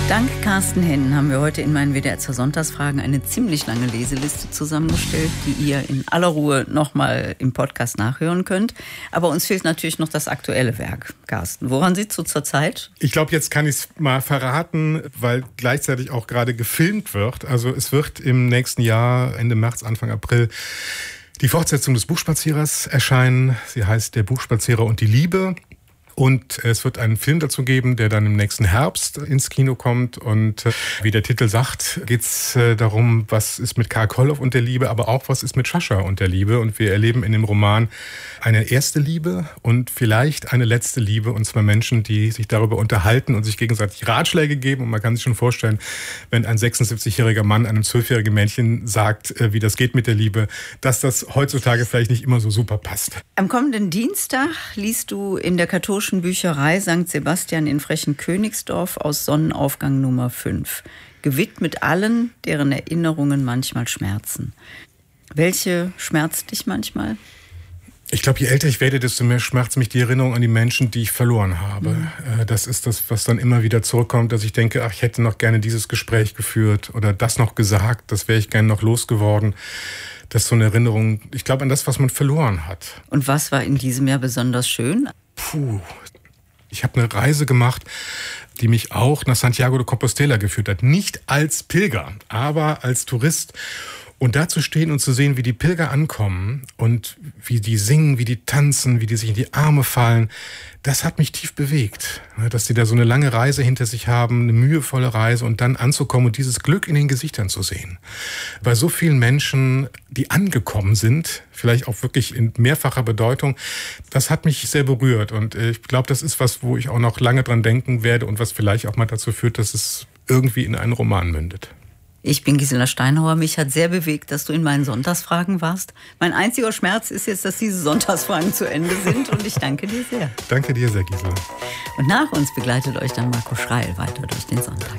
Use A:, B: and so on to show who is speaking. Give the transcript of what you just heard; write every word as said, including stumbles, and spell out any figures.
A: Dank Carsten Henn haben wir heute in meinen W D R zur Sonntagsfragen eine ziemlich lange Leseliste zusammengestellt, die ihr in aller Ruhe nochmal im Podcast nachhören könnt. Aber uns fehlt natürlich noch das aktuelle Werk. Carsten, woran sitzt du zurzeit?
B: Ich glaube, jetzt kann ich es mal verraten, weil gleichzeitig auch gerade gefilmt wird. Also es wird im nächsten Jahr, Ende März, Anfang April, die Fortsetzung des Buchspazierers erscheinen. Sie heißt Der Buchspazierer und die Liebe. Und es wird einen Film dazu geben, der dann im nächsten Herbst ins Kino kommt. Und wie der Titel sagt, geht es darum, was ist mit Karl Koloff und der Liebe, aber auch was ist mit Sascha und der Liebe. Und wir erleben in dem Roman eine erste Liebe und vielleicht eine letzte Liebe. Und zwar Menschen, die sich darüber unterhalten und sich gegenseitig Ratschläge geben. Und man kann sich schon vorstellen, wenn ein sechsundsiebzigjähriger Mann einem zwölfjährigen Mädchen sagt, wie das geht mit der Liebe, dass das heutzutage vielleicht nicht immer so super passt.
A: Am kommenden Dienstag liest du in der katholischen Bücherei Sankt Sebastian in Frechen-Königsdorf aus Sonnenaufgang Nummer fünf. Gewidmet allen, deren Erinnerungen manchmal schmerzen. Welche schmerzt dich manchmal?
B: Ich glaube, je älter ich werde, desto mehr schmerzt mich die Erinnerung an die Menschen, die ich verloren habe. Mhm. Das ist das, was dann immer wieder zurückkommt, dass ich denke, ach, ich hätte noch gerne dieses Gespräch geführt oder das noch gesagt, das wäre ich gerne noch losgeworden. Das ist so eine Erinnerung, ich glaube, an das, was man verloren hat.
A: Und was war in diesem Jahr besonders schön?
B: Puh, ich habe eine Reise gemacht, die mich auch nach Santiago de Compostela geführt hat. Nicht als Pilger, aber als Tourist. Und da zu stehen und zu sehen, wie die Pilger ankommen und wie die singen, wie die tanzen, wie die sich in die Arme fallen, das hat mich tief bewegt. Dass die da so eine lange Reise hinter sich haben, eine mühevolle Reise und dann anzukommen und dieses Glück in den Gesichtern zu sehen. Bei so vielen Menschen, die angekommen sind, vielleicht auch wirklich in mehrfacher Bedeutung, das hat mich sehr berührt. Und ich glaube, das ist was, wo ich auch noch lange dran denken werde und was vielleicht auch mal dazu führt, dass es irgendwie in einen Roman mündet.
A: Ich bin Gisela Steinhauer. Mich hat sehr bewegt, dass du in meinen Sonntagsfragen warst. Mein einziger Schmerz ist jetzt, dass diese Sonntagsfragen zu Ende sind. Und ich danke dir sehr.
B: Danke dir sehr, Gisela.
A: Und nach uns begleitet euch dann Marco Schreil weiter durch den Sonntag.